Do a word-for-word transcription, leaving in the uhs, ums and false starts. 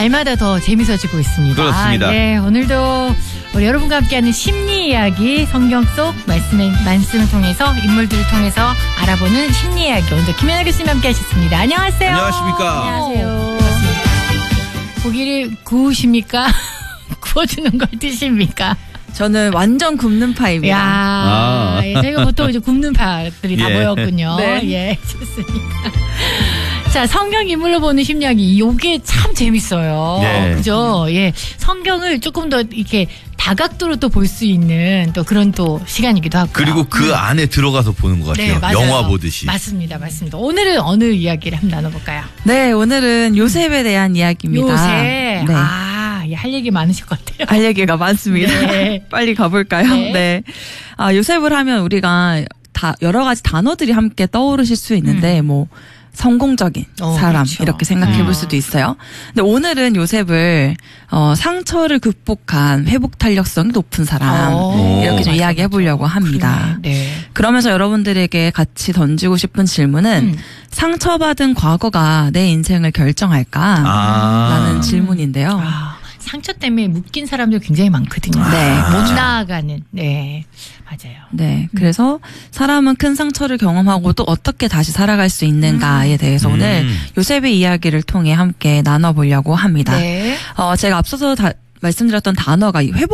날마다 더 재밌어지고 있습니다. 그렇습니다. 예, 오늘도 우리 여러분과 함께하는 심리 이야기, 성경 속 말씀을, 말씀을 통해서 인물들을 통해서 알아보는 심리 이야기. 오늘도 김연아 교수님 함께하셨습니다. 안녕하세요. 안녕하십니까. 안녕하세요. 고기를 구우십니까? 구워주는 걸 드십니까? 저는 완전 굽는 파입니다. 야, 아. 예, 저희가 보통 이제 굽는 파들이 다 예. 모였군요. 네. 예, 좋습니다. 자, 성경 인물로 보는 심리학이 요게 참 재밌어요. 네. 그죠? 예. 성경을 조금 더 이렇게 다각도로 또 볼 수 있는 또 그런 또 시간이기도 하고. 그리고 그 안에 들어가서 보는 것 같아요. 네, 맞아요. 영화 보듯이. 맞습니다. 맞습니다. 오늘은 어느 이야기를 한번 나눠볼까요? 네, 오늘은 요셉에 대한 이야기입니다. 요새. 네. 아, 예, 할 얘기 많으실 것 같아요. 할 얘기가 많습니다. 네. 빨리 가볼까요? 네. 네. 아, 요셉을 하면 우리가 다 여러 가지 단어들이 함께 떠오르실 수 있는데, 음. 뭐, 성공적인 어, 사람 그렇죠. 이렇게 생각해 볼 음. 수도 있어요. 근데 오늘은 요셉을 어, 상처를 극복한 회복 탄력성이 높은 사람 오. 이렇게 좀 맞아, 이야기해 보려고 합니다. 그러네. 네. 그러면서 여러분들에게 같이 던지고 싶은 질문은 음. 상처받은 과거가 내 인생을 결정할까? 아. 라는 질문인데요. 아, 상처 때문에 묶인 사람들 굉장히 많거든요. 네, 못 그렇죠. 나아가는. 네, 맞아요. 네. 그래서 사람은 큰 상처를 경험하고 또 어떻게 다시 살아갈 수 있는가에 대해서 음. 오늘 요셉의 이야기를 통해 함께 나눠보려고 합니다. 네. 어, 제가 앞서서 다, 말씀드렸던 단어가 이 회복